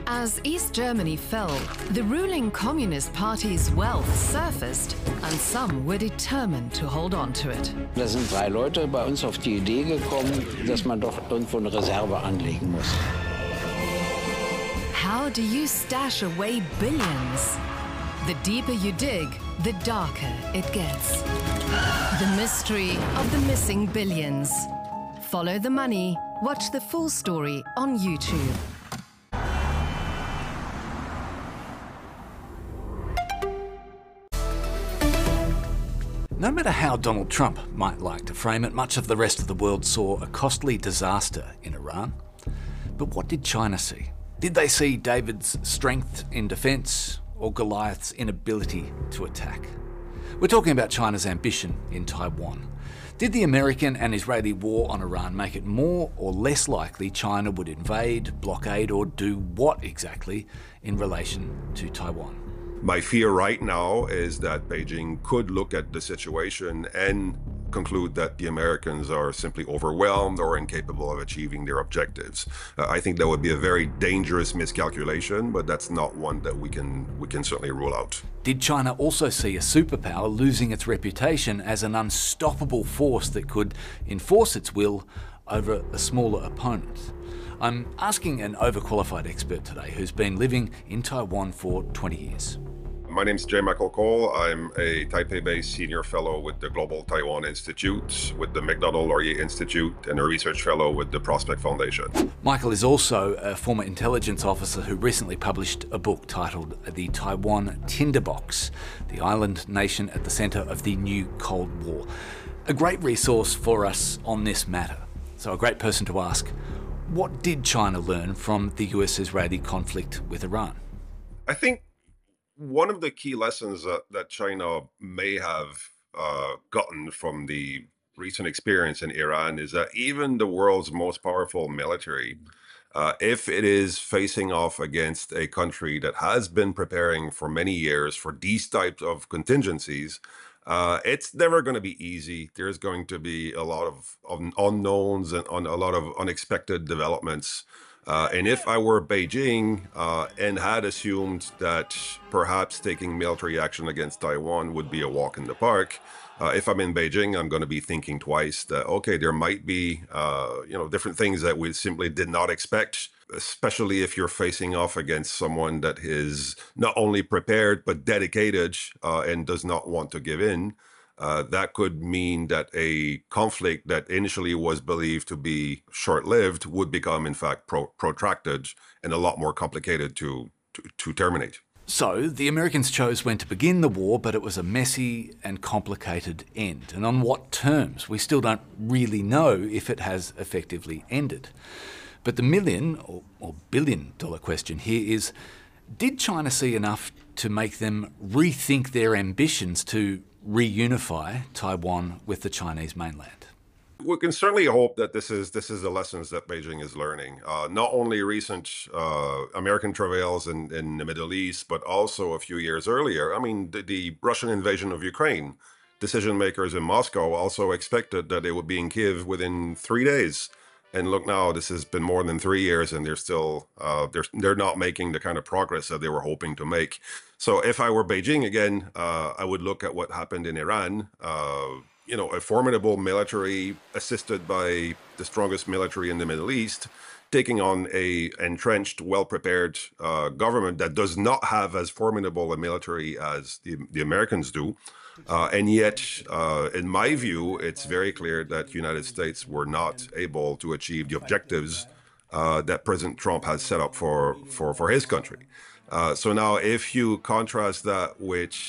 As East Germany fell, the ruling Communist Party's wealth surfaced, and some were determined to hold on to it. Da sind 3 Leute bei uns auf die Idee gekommen, dass man doch irgendwo eine Reserve anlegen muss. How do you stash away billions? The deeper you dig, the darker it gets. The mystery of the missing billions. Follow the money. Watch the full story on YouTube. No matter how Donald Trump might like to frame it, much of the rest of the world saw a costly disaster in Iran. But what did China see? Did they see David's strength in defence or Goliath's inability to attack? We're talking about China's ambition in Taiwan. Did the American and Israeli war on Iran make it more or less likely China would invade, blockade, or do what exactly in relation to Taiwan? My fear right now is that Beijing could look at the situation and conclude that the Americans are simply overwhelmed or incapable of achieving their objectives. I think that would be a very dangerous miscalculation, but that's not one that we can certainly rule out. Did China also see a superpower losing its reputation as an unstoppable force that could enforce its will over a smaller opponent? I'm asking an overqualified expert today who's been living in Taiwan for 20 years. My name is J. Michael Cole. I'm a Taipei-based senior fellow with the Global Taiwan Institute, with the Macdonald-Laurier Institute, and a research fellow with the Prospect Foundation. Michael is also a former intelligence officer who recently published a book titled The Taiwan Tinderbox, the island nation at the centre of the new Cold War. A great resource for us on this matter. So a great person to ask, what did China learn from the US-Israeli conflict with Iran? I think one of the key lessons that China may have gotten from the recent experience in Iran is that even the world's most powerful military, if it is facing off against a country that has been preparing for many years for these types of contingencies, it's never going to be easy. There's going to be a lot of unknowns and a lot of unexpected developments. And if I were Beijing and had assumed that perhaps taking military action against Taiwan would be a walk in the park, if I'm in Beijing, I'm going to be thinking twice that, okay, there might be, different things that we simply did not expect, especially if you're facing off against someone that is not only prepared, but dedicated and does not want to give in. That could mean that a conflict that initially was believed to be short-lived would become, in fact, protracted and a lot more complicated to terminate. So the Americans chose when to begin the war, but it was a messy and complicated end. And on what terms? We still don't really know if it has effectively ended. But the million or billion-dollar question here is, did China see enough to make them rethink their ambitions to reunify Taiwan with the Chinese mainland? We can certainly hope that this is the lessons that Beijing is learning. Not only recent American travails in the Middle East, but also a few years earlier. I mean, the Russian invasion of Ukraine. Decision makers in Moscow also expected that they would be in Kiev within 3 days. And look now, this has been more than 3 years, and they're still they're not making the kind of progress that they were hoping to make. So if I were Beijing again, I would look at what happened in Iran. A formidable military assisted by the strongest military in the Middle East, taking on a entrenched, well-prepared government that does not have as formidable a military as the Americans do. And yet, in my view, it's very clear that the United States were not able to achieve the objectives that President Trump has set up for his country. So now, if you contrast that with